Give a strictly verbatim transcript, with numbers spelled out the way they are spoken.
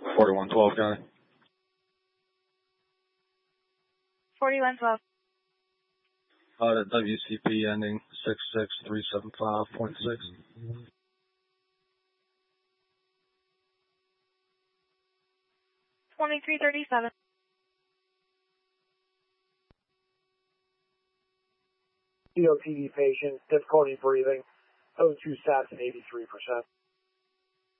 forty-one twelve, County. forty-one twelve. Uh, the W C P ending six six three seven five point six. twenty-three thirty-seven. C O P D patient, difficulty breathing, O two sats at eighty-three percent.